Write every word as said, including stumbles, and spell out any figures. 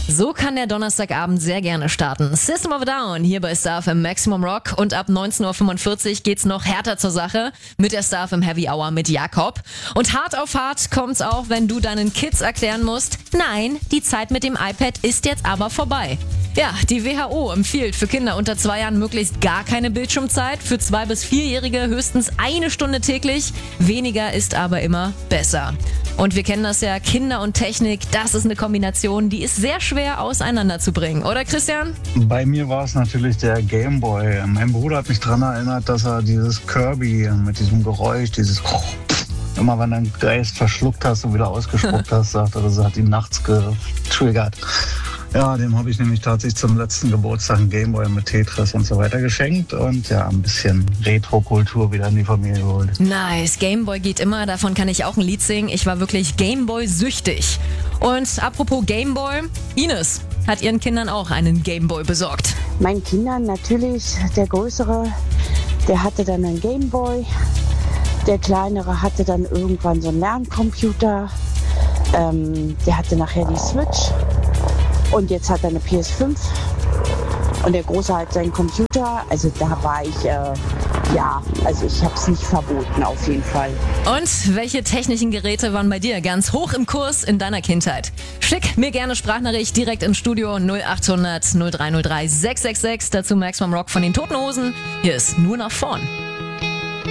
So kann der Donnerstagabend sehr gerne starten. System of a Down hier bei Star F M Maximum Rock und ab neunzehn Uhr fünfundvierzig geht's noch härter zur Sache mit der Star F M Heavy Hour mit Jakob. Und hart auf hart kommt's auch, wenn du deinen Kids erklären musst, nein, die Zeit mit dem iPad ist jetzt aber vorbei. Ja, die W H O empfiehlt für Kinder unter zwei Jahren möglichst gar keine Bildschirmzeit, für zwei- bis vierjährige höchstens eine Stunde täglich. Weniger ist aber immer besser. Und wir kennen das ja, Kinder und Technik, das ist eine Kombination, die ist sehr schwer auseinanderzubringen, oder Christian? Bei mir war es natürlich der Gameboy. Mein Bruder hat mich daran erinnert, dass er dieses Kirby mit diesem Geräusch, dieses immer wenn du einen Geist verschluckt hast und wieder ausgespuckt hast, sagt er, das hat ihn nachts getriggert. Ja, dem habe ich nämlich tatsächlich zum letzten Geburtstag einen Gameboy mit Tetris und so weiter geschenkt und ja, ein bisschen Retro-Kultur wieder in die Familie geholt. Nice, Gameboy geht immer, davon kann ich auch ein Lied singen. Ich war wirklich Gameboy-süchtig. Und apropos Gameboy, Ines hat ihren Kindern auch einen Gameboy besorgt. Meinen Kindern natürlich, der Größere, der hatte dann einen Gameboy. Der Kleinere hatte dann irgendwann so einen Lerncomputer. Ähm, der hatte nachher die Switch. Und jetzt hat er eine P S fünf und der Große hat seinen Computer. Also da war ich, äh, ja, also ich habe es nicht verboten, auf jeden Fall. Und welche technischen Geräte waren bei dir ganz hoch im Kurs in deiner Kindheit? Schick mir gerne Sprachnachricht direkt ins Studio null acht hundert null drei null drei sechs sechs sechs. Dazu Maximum Rock von den Toten Hosen. Hier ist Nur nach vorn.